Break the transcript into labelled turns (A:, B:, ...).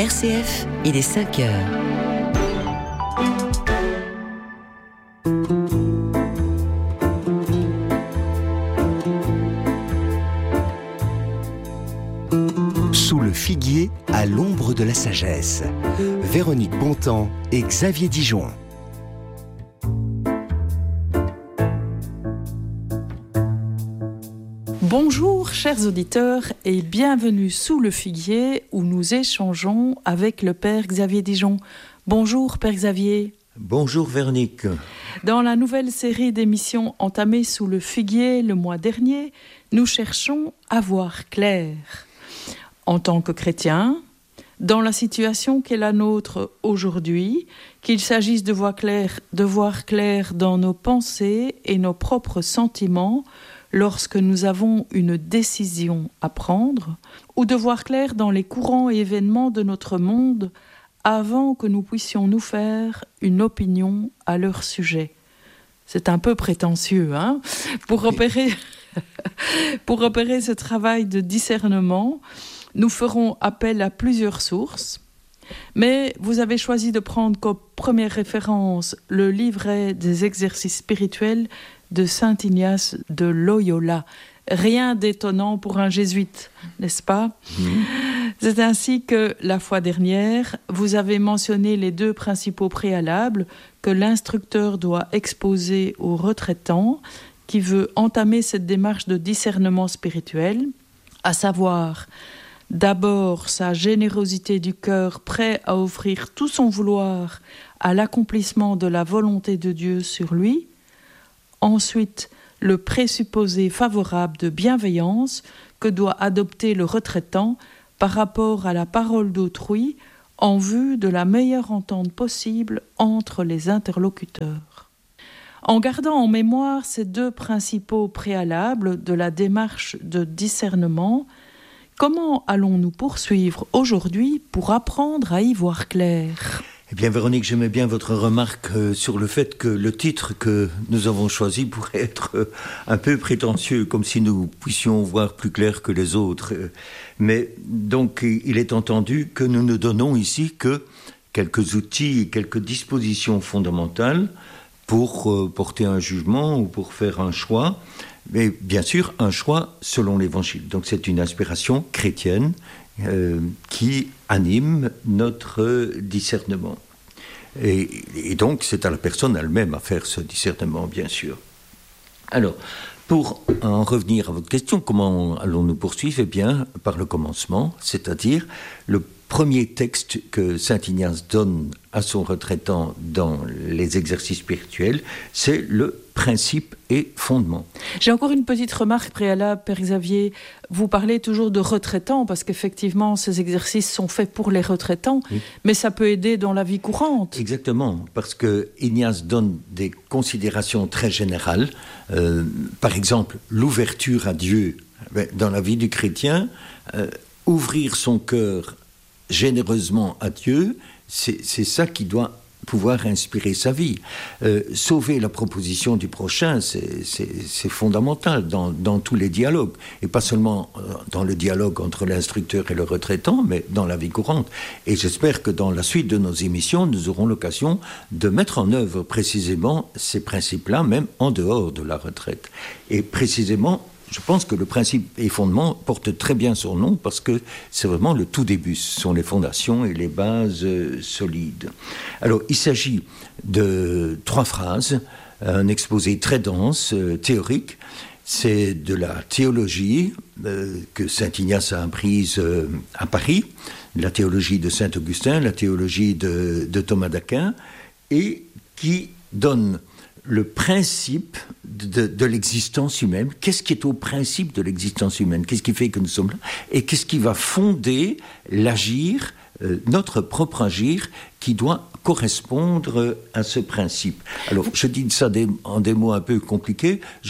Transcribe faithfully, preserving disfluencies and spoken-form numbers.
A: R C F, il est cinq heures.
B: Sous le figuier, à l'ombre de la sagesse. Véronique Bontemps et Xavier Dijon.
C: Bonjour chers auditeurs et bienvenue sous le figuier où nous échangeons avec le Père Xavier Dijon. Bonjour Père Xavier.
D: Bonjour Véronique.
C: Dans la nouvelle série d'émissions entamée sous le figuier le mois dernier, nous cherchons à voir clair. En tant que chrétiens, dans la situation qu'est la nôtre aujourd'hui, qu'il s'agisse de voir clair, de voir clair dans nos pensées et nos propres sentiments, lorsque nous avons une décision à prendre, ou de voir clair dans les courants et événements de notre monde avant que nous puissions nous faire une opinion à leur sujet. C'est un peu prétentieux, hein ? Pour opérer, pour opérer ce travail de discernement, nous ferons appel à plusieurs sources, mais vous avez choisi de prendre comme première référence le livret des exercices spirituels de Saint Ignace de Loyola. Rien d'étonnant pour un jésuite, n'est-ce pas ? Mmh. C'est ainsi que, la fois dernière, vous avez mentionné les deux principaux préalables que l'instructeur doit exposer au retraitant qui veut entamer cette démarche de discernement spirituel, à savoir d'abord sa générosité du cœur prêt à offrir tout son vouloir à l'accomplissement de la volonté de Dieu sur lui, ensuite le présupposé favorable de bienveillance que doit adopter le retraitant par rapport à la parole d'autrui en vue de la meilleure entente possible entre les interlocuteurs. En gardant en mémoire ces deux principaux préalables de la démarche de discernement, comment allons-nous poursuivre aujourd'hui pour apprendre à y voir clair ?
D: Eh bien, Véronique, j'aimais bien votre remarque euh, sur le fait que le titre que nous avons choisi pourrait être euh, un peu prétentieux, comme si nous puissions voir plus clair que les autres. Mais donc, il est entendu que nous ne donnons ici que quelques outils et quelques dispositions fondamentales pour euh, porter un jugement ou pour faire un choix. Mais bien sûr, un choix selon l'Évangile. Donc, c'est une inspiration chrétienne Euh, qui anime notre discernement. Et, et donc, c'est à la personne elle-même à faire ce discernement, bien sûr. Alors, pour en revenir à votre question, comment allons-nous poursuivre ? Eh bien, par le commencement, c'est-à-dire le premier texte que saint Ignace donne à son retraitant dans les exercices spirituels, c'est le principe et fondement.
C: J'ai encore une petite remarque préalable, Père Xavier. Vous parlez toujours de retraitants, parce qu'effectivement, ces exercices sont faits pour les retraitants, oui. Mais ça peut aider dans la vie courante.
D: Exactement, parce que Ignace donne des considérations très générales. Euh, par exemple, l'ouverture à Dieu dans la vie du chrétien, euh, ouvrir son cœur généreusement à Dieu, c'est, c'est ça qui doit pouvoir inspirer sa vie. Euh, sauver la proposition du prochain, c'est, c'est, c'est fondamental dans, dans tous les dialogues, et pas seulement euh, dans le dialogue entre l'instructeur et le retraitant, mais dans la vie courante. Et j'espère que dans la suite de nos émissions, nous aurons l'occasion de mettre en œuvre précisément ces principes-là, même en dehors de la retraite. Et précisément, je pense que le principe et fondement porte très bien son nom parce que c'est vraiment le tout début. Ce sont les fondations et les bases euh, solides. Alors, il s'agit de trois phrases, un exposé très dense, euh, théorique. C'est de la théologie euh, que saint Ignace a apprise euh, à Paris, la théologie de saint Augustin, la théologie de, de Thomas d'Aquin, et qui donne le principe de, de l'existence humaine. Qu'est-ce qui est au principe de l'existence humaine ? Qu'est-ce qui fait que nous sommes là ? Et qu'est-ce qui va fonder l'agir, euh, notre propre agir, qui doit correspondre à ce principe. Alors, je dis ça des, en des mots un peu compliqués. Je